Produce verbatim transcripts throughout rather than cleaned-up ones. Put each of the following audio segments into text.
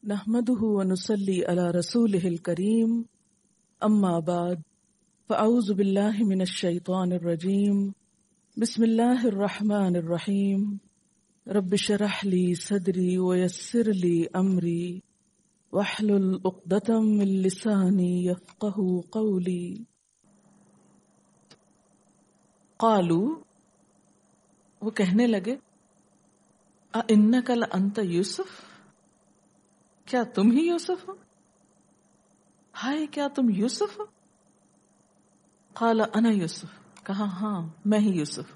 نحمده ونصلي على رسوله الكريم اما بعد فاعوذ بالله من الشيطان الرجيم بسم الله الرحمن الرحيم رب اشرح لي صدري ويسر لي امري واحلل عقدة من لساني يفقهوا قولي. قالوا، وہ کہنے لگے، اِنَّكَ لَأَنْتَ یوسف، کیا تم ہی یوسف ہو؟ ہائے کیا تم یوسف ہو؟ قال انا یوسف، کہا ہاں میں ہی یوسف.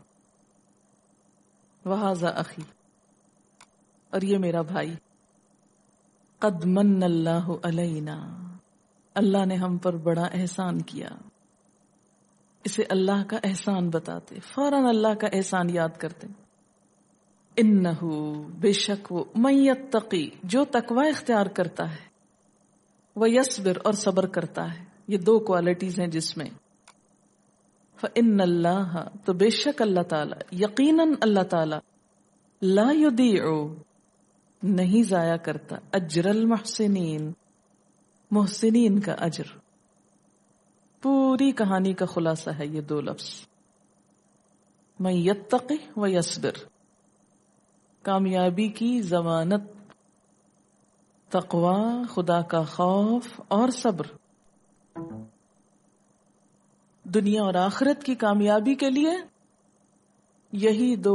وَهَذَا أَخِي، اور یہ میرا بھائی. قد من اللہ علینا، اللہ نے ہم پر بڑا احسان کیا. اسے اللہ کا احسان بتاتے، فوراً اللہ کا احسان یاد کرتے. انہو، بے شک وہ، من یتقی، جو تقوی اختیار کرتا ہے، ویصبر، اور صبر کرتا ہے. یہ دو کوالٹیز ہیں جس میں. فإن اللہ، تو بے شک اللہ تعالی، یقیناً اللہ تعالی، لا یضیع، نہیں ضائع کرتا، اجر المحسنین، محسنین کا اجر. پوری کہانی کا خلاصہ ہے یہ دو لفظ، من یتقی و یصبر. کامیابی کی ضمانت تقوی، خدا کا خوف اور صبر. دنیا اور آخرت کی کامیابی کے لیے یہی دو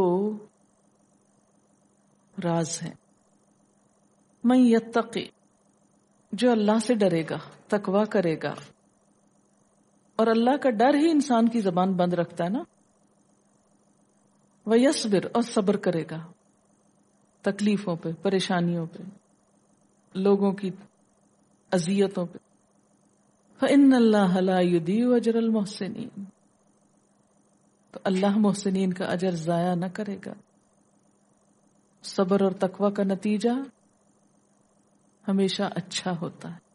راز ہیں. من یتقی، جو اللہ سے ڈرے گا، تقوی کرے گا، اور اللہ کا ڈر ہی انسان کی زبان بند رکھتا ہے نا. ویصبر، اور صبر کرے گا تکلیفوں پہ، پریشانیوں پہ، لوگوں کی اذیتوں پہ. فإن اللہ لا یضیع اجر المحسنین، تو اللہ محسنین کا اجر ضائع نہ کرے گا. صبر اور تقوی کا نتیجہ ہمیشہ اچھا ہوتا ہے.